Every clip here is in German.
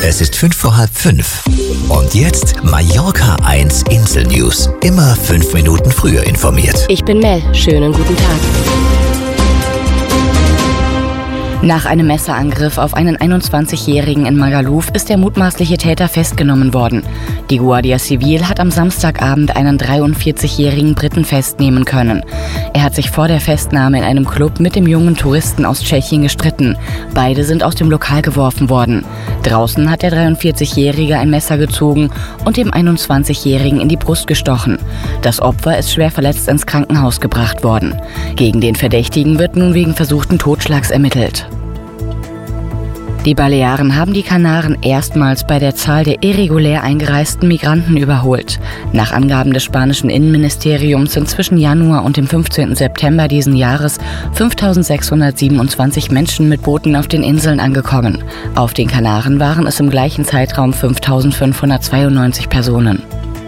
Es ist 5:05. Und jetzt Mallorca 1 Insel News. Immer 5 Minuten früher informiert. Ich bin Mel. Schönen guten Tag. Nach einem Messerangriff auf einen 21-Jährigen in Magaluf ist der mutmaßliche Täter festgenommen worden. Die Guardia Civil hat am Samstagabend einen 43-jährigen Briten festnehmen können. Er hat sich vor der Festnahme in einem Club mit dem jungen Touristen aus Tschechien gestritten. Beide sind aus dem Lokal geworfen worden. Draußen hat der 43-Jährige ein Messer gezogen und dem 21-Jährigen in die Brust gestochen. Das Opfer ist schwer verletzt ins Krankenhaus gebracht worden. Gegen den Verdächtigen wird nun wegen versuchten Totschlags ermittelt. Die Balearen haben die Kanaren erstmals bei der Zahl der irregulär eingereisten Migranten überholt. Nach Angaben des spanischen Innenministeriums sind zwischen Januar und dem 15. September diesen Jahres 5.627 Menschen mit Booten auf den Inseln angekommen. Auf den Kanaren waren es im gleichen Zeitraum 5.592 Personen.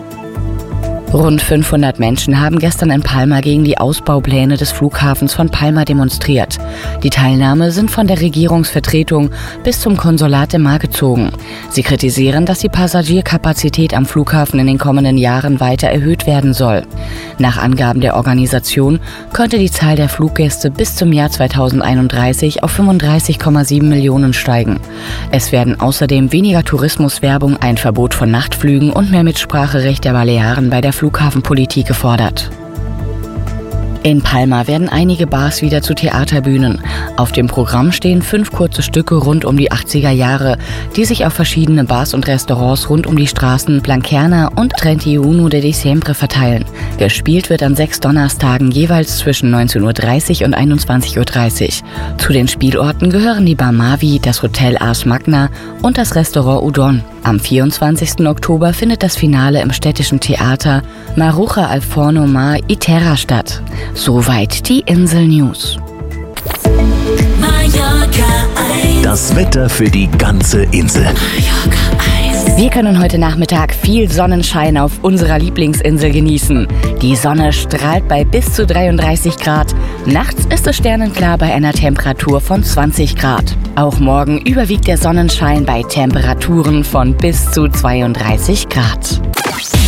Rund 500 Menschen haben gestern in Palma gegen die Ausbaupläne des Flughafens von Palma demonstriert. Die Teilnahme sind von der Regierungsvertretung bis zum Konsulat im Mar gezogen. Sie kritisieren, dass die Passagierkapazität am Flughafen in den kommenden Jahren weiter erhöht werden soll. Nach Angaben der Organisation könnte die Zahl der Fluggäste bis zum Jahr 2031 auf 35,7 Millionen steigen. Es werden außerdem weniger Tourismuswerbung, ein Verbot von Nachtflügen und mehr Mitspracherecht der Balearen bei der Flughafenpolitik gefordert. In Palma werden einige Bars wieder zu Theaterbühnen. Auf dem Programm stehen 5 kurze Stücke rund um die 80er Jahre, die sich auf verschiedene Bars und Restaurants rund um die Straßen Blanquerna und 31 de Diciembre verteilen. Gespielt wird an 6 Donnerstagen jeweils zwischen 19.30 Uhr und 21.30 Uhr. Zu den Spielorten gehören die Bar Mavi, das Hotel Ars Magna und das Restaurant Udon. Am 24. Oktober findet das Finale im städtischen Theater Maruja al Forno Mar y Terra statt. Soweit die Insel News. Das Wetter für die ganze Insel. Wir können heute Nachmittag viel Sonnenschein auf unserer Lieblingsinsel genießen. Die Sonne strahlt bei bis zu 33 Grad. Nachts ist es sternenklar bei einer Temperatur von 20 Grad. Auch morgen überwiegt der Sonnenschein bei Temperaturen von bis zu 32 Grad.